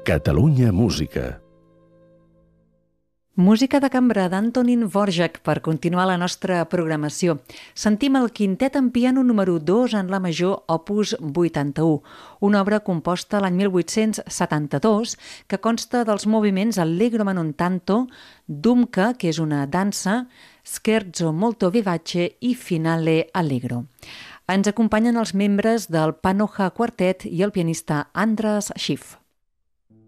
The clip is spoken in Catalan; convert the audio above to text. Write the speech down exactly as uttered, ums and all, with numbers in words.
Catalunya Música. Música de cambra d'Antonín Dvořák per continuar la nostra programació. Sentim el quintet en piano número dos en la major, opus vuitanta-u, una obra composta l'any mil vuit-cents setanta-dos que consta dels moviments Allegro ma non tanto, Dumka, que és una dansa, Scherzo molto vivace i Finale allegro. Ens acompanyen els membres del Panoha Quartet i el pianista Andras Schiff.